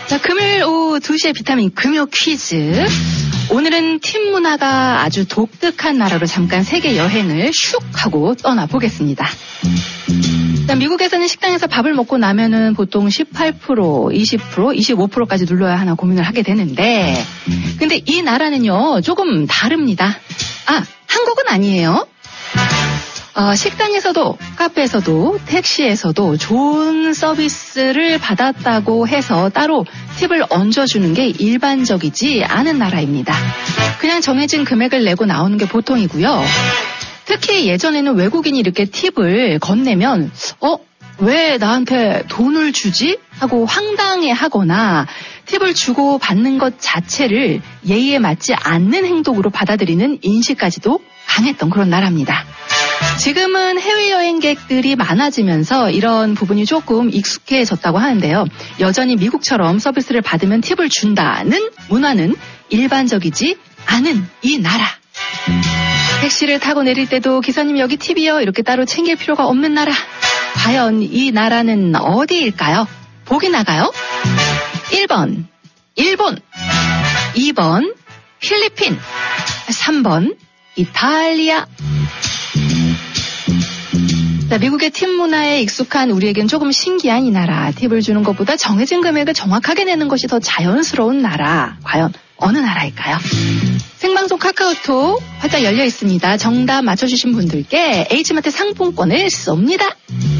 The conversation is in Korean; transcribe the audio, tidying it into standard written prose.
자, 금요일 오후 2시에 비타민 금요 퀴즈. 오늘은 팀 문화가 아주 독특한 나라로 잠깐 세계 여행을 슉 하고 떠나보겠습니다. 자, 미국에서는 식당에서 밥을 먹고 나면은 보통 18%, 20%, 25%까지 눌러야 하나 고민을 하게 되는데, 근데 이 나라는요, 조금 다릅니다. 아, 한국은 아니에요. 식당에서도, 카페에서도, 택시에서도 좋은 서비스를 받았다고 해서 따로 팁을 얹어주는 게 일반적이지 않은 나라입니다. 그냥 정해진 금액을 내고 나오는 게 보통이고요. 특히 예전에는 외국인이 이렇게 팁을 건네면 왜 나한테 돈을 주지? 하고 황당해 하거나 팁을 주고 받는 것 자체를 예의에 맞지 않는 행동으로 받아들이는 인식까지도 강했던 그런 나라입니다. 지금은 해외여행객들이 많아지면서 이런 부분이 조금 익숙해졌다고 하는데요. 여전히 미국처럼 서비스를 받으면 팁을 준다는 문화는 일반적이지 않은 이 나라. 택시를 타고 내릴 때도 기사님 여기 팁이요 이렇게 따로 챙길 필요가 없는 나라. 과연 이 나라는 어디일까요? 보기 나가요. 1번 일본, 2번 필리핀, 3번 이탈리아. 자, 미국의 팁 문화에 익숙한 우리에겐 조금 신기한 이 나라. 팁을 주는 것보다 정해진 금액을 정확하게 내는 것이 더 자연스러운 나라. 과연 어느 나라일까요? 생방송 카카오톡 활짝 열려 있습니다. 정답 맞춰주신 분들께 H마트 상품권을 쏩니다.